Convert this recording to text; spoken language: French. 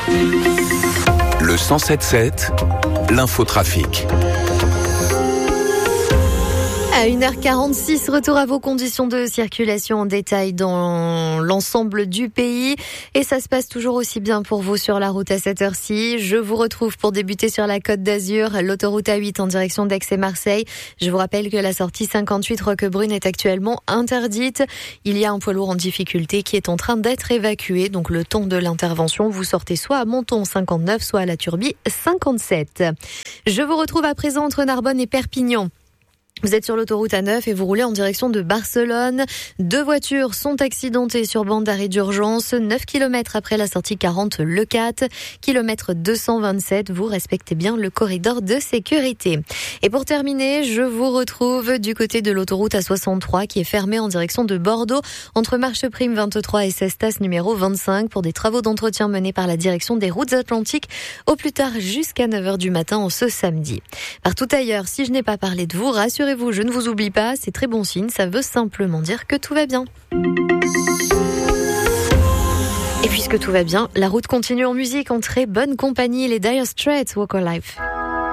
Le 107.7, l'infotrafic. À 1h46, retour à vos conditions de circulation en détail dans l'ensemble du pays. Et ça se passe toujours aussi bien pour vous sur la route à cette heure-ci. Je vous retrouve pour débuter sur la Côte d'Azur, l'autoroute A8 en direction d'Aix et Marseille. Je vous rappelle que la sortie 58 Roquebrune est actuellement interdite. Il y a un poids lourd en difficulté qui est en train d'être évacué. Donc le temps de l'intervention, vous sortez soit à Menton 59, soit à la Turbie 57. Je vous retrouve à présent entre Narbonne et Perpignan. Vous êtes sur l'autoroute A9 et vous roulez en direction de Barcelone. 2 voitures sont accidentées sur bande d'arrêt d'urgence. 9 km après la sortie 40 Le 4, kilomètre 227. Vous respectez bien le corridor de sécurité. Et pour terminer, je vous retrouve du côté de l'autoroute A63 qui est fermée en direction de Bordeaux entre Marcheprime 23 et Cestas numéro 25 pour des travaux d'entretien menés par la direction des routes atlantiques au plus tard jusqu'à 9h du matin en ce samedi. Partout ailleurs, si je n'ai pas parlé de vous, rassurez-vous, je ne vous oublie pas, c'est très bon signe, ça veut simplement dire que tout va bien. Et puisque tout va bien, la route continue en musique en très bonne compagnie, les Dire Straits, Walk of Life.